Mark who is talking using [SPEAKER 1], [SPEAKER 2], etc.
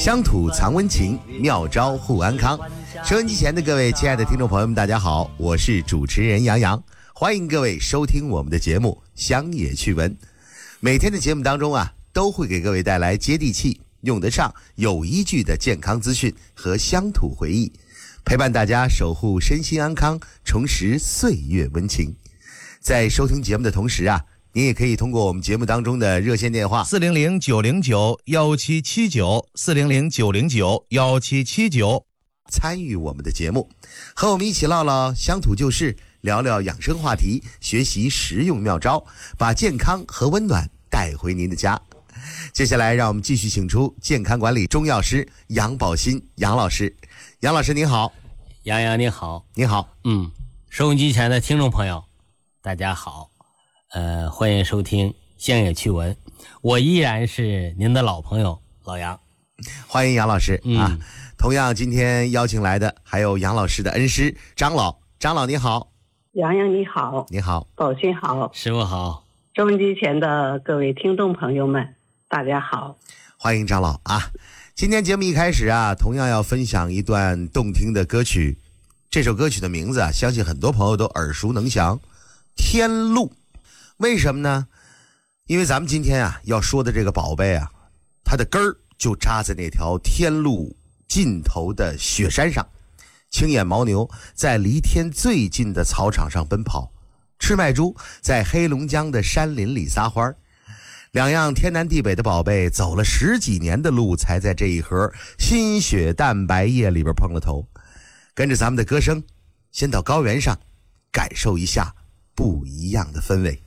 [SPEAKER 1] 乡土藏温情，妙招护安康。收音机前的各位亲爱的听众朋友们，大家好，我是主持人杨洋，欢迎各位收听我们的节目乡野趣闻。每天的节目当中啊，都会给各位带来接地气、用得上、有依据的健康资讯和乡土回忆，陪伴大家守护身心安康，重拾岁月温情。在收听节目的同时啊，您也可以通过我们节目当中的热线电话400-909-1779，400-909-1779参与我们的节目，和我们一起唠唠乡土旧事，聊聊养生话题，学习实用妙招，把健康和温暖带回您的家。接下来让我们继续请出健康管理中药师杨宝新杨老师。杨老师您好。
[SPEAKER 2] 杨洋你好。
[SPEAKER 1] 你好。
[SPEAKER 2] 收音机前的听众朋友大家好，欢迎收听乡野趣闻，我依然是您的老朋友老杨。
[SPEAKER 1] 欢迎杨老师啊。同样今天邀请来的还有杨老师的恩师张老。张老你好。
[SPEAKER 3] 杨洋你好。
[SPEAKER 1] 你好。
[SPEAKER 3] 宝新好。
[SPEAKER 2] 师傅好。
[SPEAKER 3] 收音机前的各位听众朋友们大家好。
[SPEAKER 1] 欢迎张老啊。今天节目一开始啊，同样要分享一段动听的歌曲。这首歌曲的名字啊，相信很多朋友都耳熟能详，天路。为什么呢？因为咱们今天啊要说的这个宝贝啊，它的根儿就扎在那条天路尽头的雪山上。青眼牦牛在离天最近的草场上奔跑，赤麦猪在黑龙江的山林里撒欢。两样天南地北的宝贝走了10几年的路，才在这一盒新雪蛋白液里边碰了头。跟着咱们的歌声，先到高原上感受一下不一样的氛围。